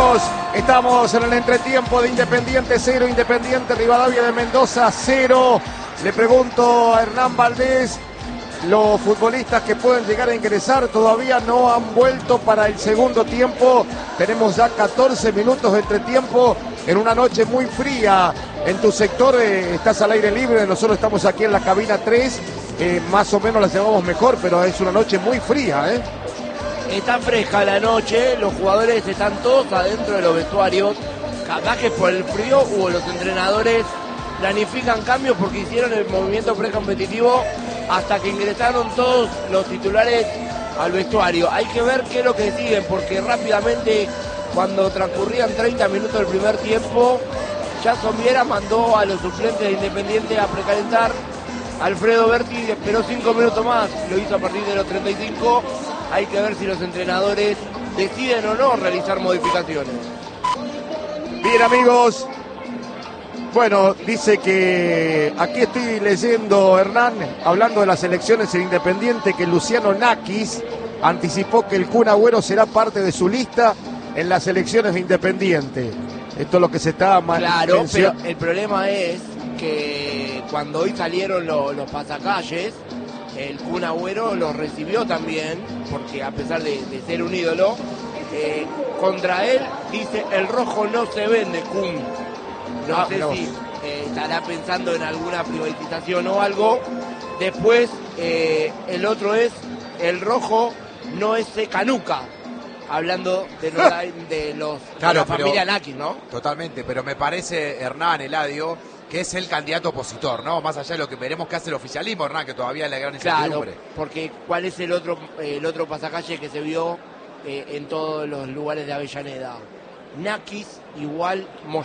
amigos, estamos en el entretiempo de Independiente 0, Independiente Rivadavia de Mendoza 0. Le pregunto a Hernán Valdés, los futbolistas que pueden llegar a ingresar todavía no han vuelto para el segundo tiempo. Tenemos ya 14 minutos de entretiempo en una noche muy fría. En tu sector estás al aire libre, nosotros estamos aquí en la cabina 3. Más o menos la llevamos mejor, pero es una noche muy fría, ¿eh? Está fresca la noche, los jugadores están todos adentro de los vestuarios. Capaz que por el frío o los entrenadores planifican cambios porque hicieron el movimiento precompetitivo hasta que ingresaron todos los titulares al vestuario. Hay que ver qué es lo que siguen, porque rápidamente, cuando transcurrían 30 minutos del primer tiempo, Jason Viera mandó a los suplentes de Independiente a precalentar. Alfredo Berti esperó 5 minutos más, lo hizo a partir de los 35. Hay que ver si los entrenadores deciden o no realizar modificaciones. Bien, amigos. Bueno, dice que aquí estoy leyendo, Hernán, hablando de las elecciones en Independiente, que Luciano Nakis anticipó que el Kun Agüero será parte de su lista en las elecciones de Independiente. Esto es lo que se está Claro, pero el problema es que cuando hoy salieron los pasacalles, el Kun Agüero los recibió también, porque a pesar de ser un ídolo, contra él dice: el rojo no se vende, Kun. No sé si estará pensando en alguna privatización o algo. Después, el otro es: el rojo no es Canuca. Hablando de la familia Nakis, ¿no? Totalmente, pero me parece, Hernán, Eladio, que es el candidato opositor, ¿no? Más allá de lo que veremos que hace el oficialismo, Hernán, que todavía es la gran incertidumbre. Claro, porque ¿cuál es el otro pasacalle que se vio en todos los lugares de Avellaneda? Nakis igual